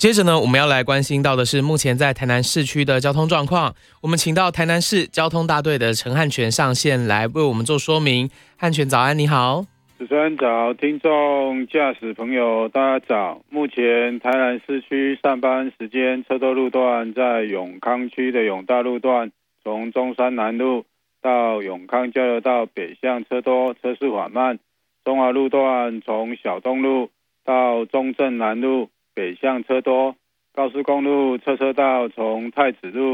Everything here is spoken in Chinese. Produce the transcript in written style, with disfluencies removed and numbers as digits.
接着呢，我们要来关心到的是目前在台南市区的交通状况。我们请到台南市交通大队的陈汉全上线来为我们做说明。汉全早安，你好。 主持人早，听众驾驶朋友大家早。目前台南市区上班时间车多路段在永康区的永大路段，从中山南路到永康交流道北向车多，车速缓慢。中华路段从小东路到中正南路北向车多。高速公路侧车道从太子路